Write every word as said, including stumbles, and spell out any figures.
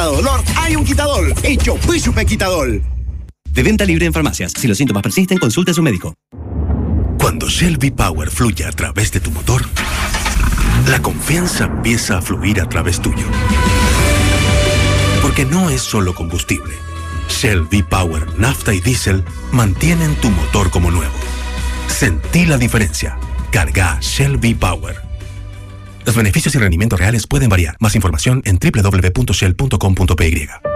dolor, hay un Quitadol. Hecho Chupe Quitadol. De venta libre en farmacias. Si los síntomas persisten, consulte a su médico. Cuando Shell V-Power fluye a través de tu motor, la confianza empieza a fluir a través tuyo. Porque no es solo combustible. Shell V-Power, nafta y diésel mantienen tu motor como nuevo. Sentí la diferencia. Carga Shell V-Power. Los beneficios y rendimientos reales pueden variar. Más información en doble u doble u doble u punto shell punto com punto p y.